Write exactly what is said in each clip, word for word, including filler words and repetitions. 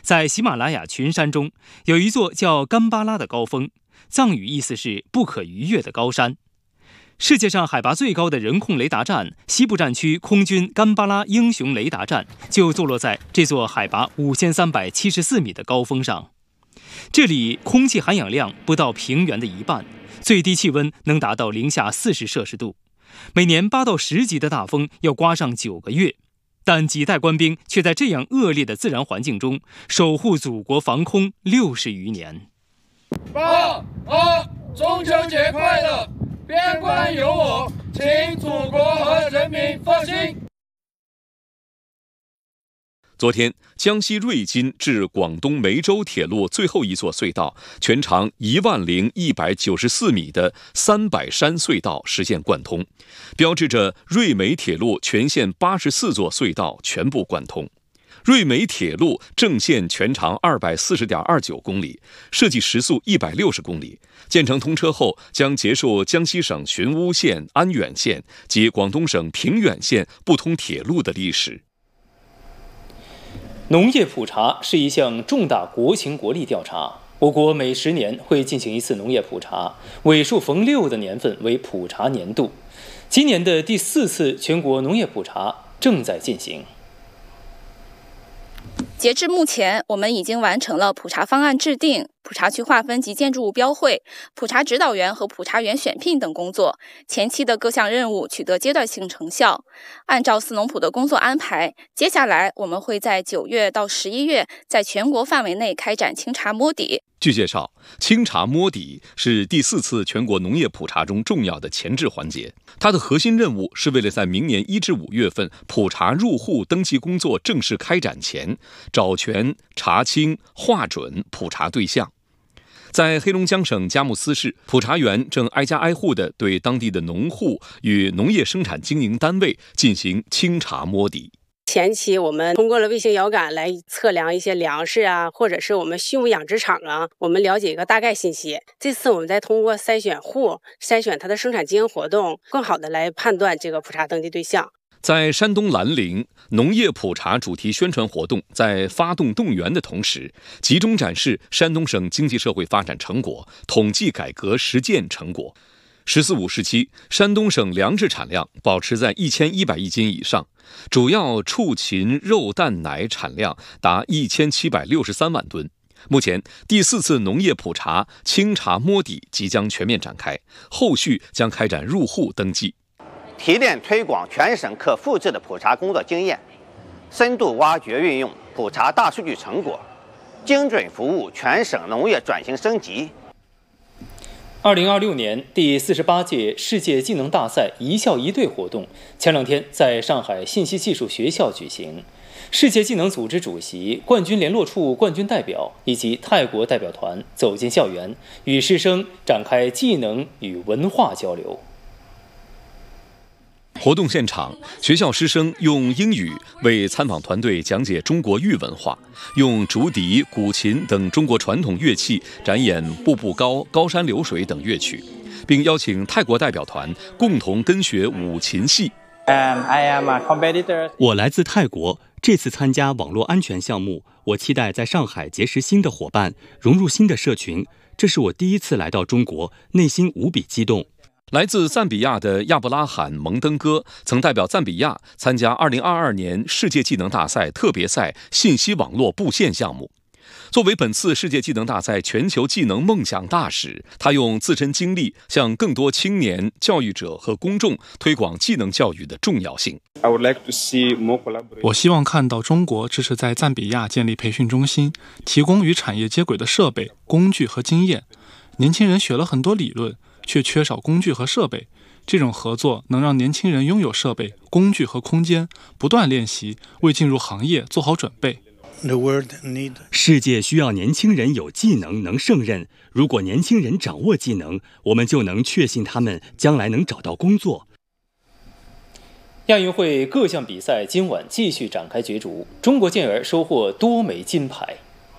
在喜马拉雅群山中，有一座叫甘巴拉的高峰，藏语意思是不可逾越的高山。世界上海拔最高的人控雷达站西部战区空军甘巴拉英雄雷达站就坐落在这座海拔五千三百七十四米的高峰上。这里空气含氧量不到平原的一半，最低气温能达到零下四十摄氏度。每年八到十级的大风要刮上九个月，但几代官兵却在这样恶劣的自然环境中守护祖国防空六十余年。 八二，中秋节快乐！边关有我，请祖国和人民放心。 昨天，江西瑞金至广东梅州铁路最后一座隧道，全长一万零一百九十四米的三百山隧道实现贯通，标志着瑞梅铁路全线八十四座隧道全部贯通。瑞梅铁路正线全长二百四十点二九公里，设计时速一百六十公里。建成通车后，将结束江西省寻乌县、安远县及广东省平远县不通铁路的历史。 农业普查是一项重大国情国力调查，我国每十年会进行一次农业普查，尾数逢六的年份为普查年度。今年的第四次全国农业普查正在进行。 截至目前，我们已经完成了普查方案制定、普查区划分及建筑物标绘、普查指导员和普查员选聘等工作，前期的各项任务取得阶段性成效。按照四农普的工作安排，接下来我们会在九月到十一月在全国范围内开展清查摸底。 据介绍，清查摸底是第四次全国农业普查中重要的前置环节。它的核心任务是为了在明年一至五月份普查入户登记工作正式开展前，找全、查清、划准普查对象。在黑龙江省佳木斯市，普查员正挨家挨户地对当地的农户与农业生产经营单位进行清查摸底。 前期我们通过了卫星遥感来测量一些粮食啊，或者是我们畜牧养殖场啊，我们了解一个大概信息。这次我们再通过筛选户，筛选它的生产经营活动，更好的来判断这个普查登记对象。 在山东兰陵，农业普查主题宣传活动在发动动员的同时，集中展示山东省经济社会发展成果、统计改革实践成果。十四五时期，山东省粮食产量保持在一千一百亿斤以上，主要畜禽肉蛋奶产量达一千七百六十三万吨。目前，第四次农业普查清查摸底即将全面展开，后续将开展入户登记。 提炼推广全省可复制的普查工作经验，深度挖掘运用普查大数据成果，精准服务全省农业转型升级。 二零二六年第四十八届世界技能大赛一校一队活动前两天在上海信息技术学校举行，世界技能组织主席、冠军联络处冠军代表以及泰国代表团走进校园，与师生展开技能与文化交流。 活动现场，学校师生用英语为参访团队讲解中国玉文化，用竹笛、古琴等中国传统乐器展演步步高、高山流水等乐曲，并邀请泰国代表团共同跟学五琴戏。 我来自泰国，这次参加网络安全项目，我期待在上海结识新的伙伴，融入新的社群。这是我第一次来到中国，内心无比激动。 来自赞比亚的亚布拉罕·蒙登哥曾代表赞比亚参加二零二二年世界技能大赛特别赛信息网络布线项目。作为本次世界技能大赛全球技能梦想大使，他用自身经历向更多青年、教育者和公众推广技能教育的重要性。 我希望看到中国支持在赞比亚建立培训中心，提供与产业接轨的设备、工具和经验。年轻人学了很多理论，却缺少工具和设备，这种合作能让年轻人拥有设备、工具和空间，不断练习，为进入行业做好准备。 世界需要年轻人有技能能胜任，如果年轻人掌握技能，我们就能确信他们将来能找到工作。 亚运会各项比赛今晚继续展开角逐，中国健儿收获多枚金牌。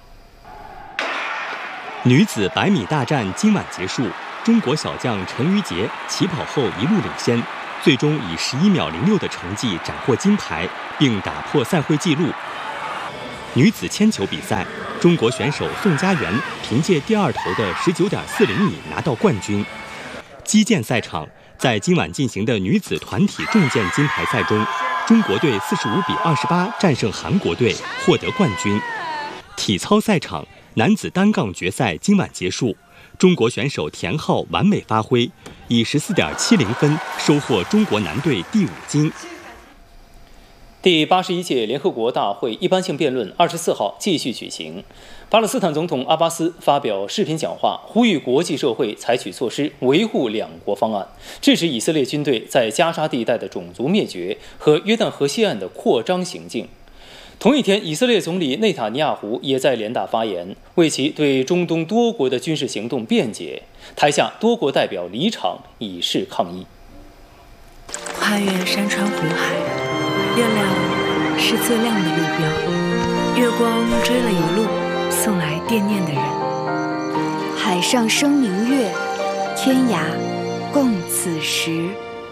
女子百米大战今晚结束，中国小将陈芋洁起跑后一路领先，最终以十一秒零六的成绩斩获金牌，并打破赛会纪录。 女子铅球比赛，中国选手宋家媛凭借第二投的十九点四零米拿到冠军。击剑赛场，在今晚进行的女子团体重剑金牌赛中，中国队四十五比二十八战胜韩国队，获得冠军。体操赛场，男子单杠决赛今晚结束，中国选手田浩完美发挥，以十四点七零分收获中国男队第五金。 第八十一届联合国大会一般性辩论二十四号继续举行。巴勒斯坦总统阿巴斯发表视频讲话，呼吁国际社会采取措施维护两国方案，制止以色列军队在加沙地带的种族灭绝和约旦河西岸的扩张行径。同一天，以色列总理内塔尼亚胡也在联大发言，为其对中东多国的军事行动辩解。台下多国代表离场以示抗议。 跨越山川湖海，月亮是最亮的路标，月光追了一路，送来惦念的人。 海上生明月，天涯共此时。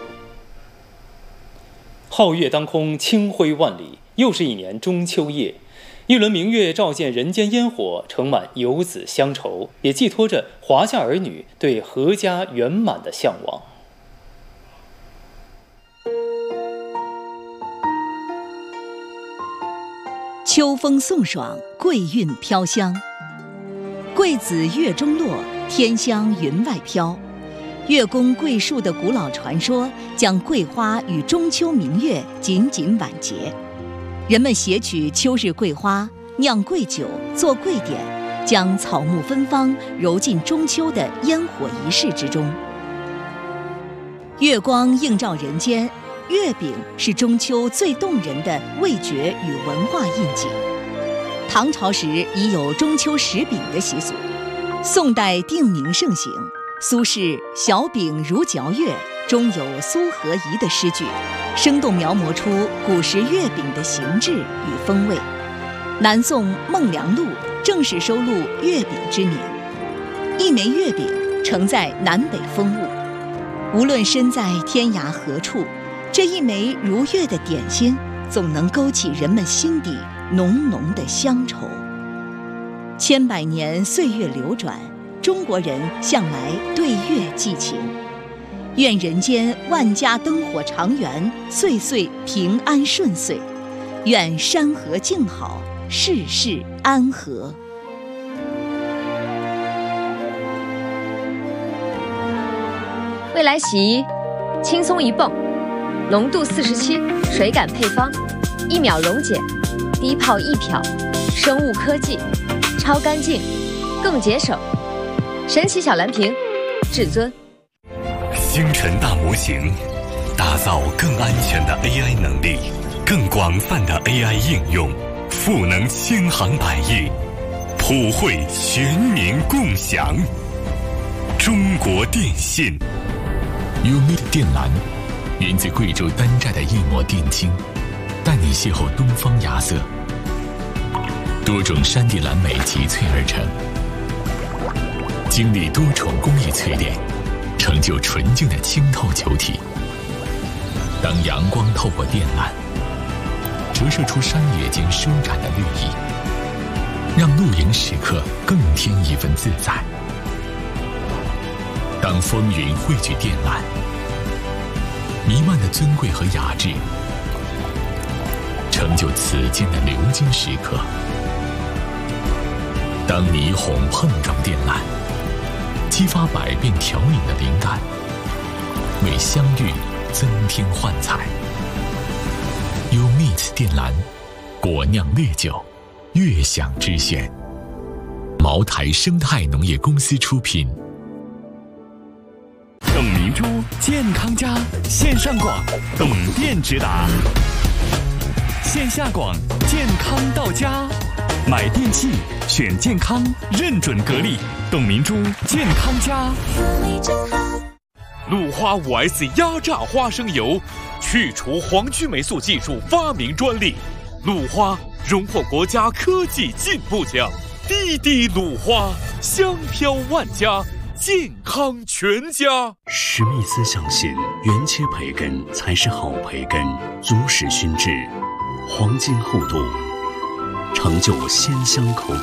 皓月当空，清辉万里，又是一年中秋夜。一轮明月照见人间烟火，盛满游子乡愁，也寄托着华夏儿女对阖家圆满的向往。 秋风送爽，桂韵飘香。桂子月中落，天香云外飘。月宫桂树的古老传说，将桂花与中秋明月紧紧挽结。人们携取秋日桂花，酿桂酒，做桂典，将草木芬芳揉进中秋的烟火仪式之中。月光映照人间，月饼是中秋最动人的味觉与文化印记。唐朝时已有中秋食饼的习俗，宋代定名盛行。苏轼“小饼如嚼月”中有苏和宜的诗句，生动描摹出古时月饼的形制与风味。南宋《孟良录》正式收录月饼之名。一枚月饼承载南北风物，无论身在天涯何处，这一枚如月的点心总能勾起人们心底浓浓的乡愁。千百年岁月流转，中国人向来对月寄情。愿人间万家灯火长圆，岁岁平安顺遂。愿山河静好，世事安和。 未来洗衣，轻松一泵，浓度四十七，水感配方，一秒溶解，低泡一漂，生物科技，超干净，更节省。神奇小蓝瓶，至尊。 星辰大模型，打造更安全的 A I 能力，更广泛的 A I 应用，赋能千行百业，普惠全民共享。中国电信 ，Umit 电缆，源自贵州丹寨的一抹靛青，带你邂逅东方雅色。多种山地蓝莓集萃而成，经历多重工艺淬炼，成就纯净的清透球体。当阳光透过电缆，折射出山野间舒展的绿意，让露营时刻更添一份自在。当风云汇聚电缆，弥漫的尊贵和雅致，成就此间的鎏金时刻。当霓虹碰撞电缆，激发百变调饮的灵感，为相遇增添幻彩。Umit 电缆，果酿烈酒，悦享之选。茅台生态农业公司出品。 董明珠健康家线上广，董店直达；线下广，健康到家。买电器选健康，认准格力，董明珠健康家。 鲁花 五 S 压榨花生油，去除黄曲霉素技术发明专利，鲁花荣获国家科技进步奖。滴滴鲁花，香飘万家，健康全家。 史密斯相信，原切培根才是好培根，足史熏制，黄金厚度， 成就鲜香口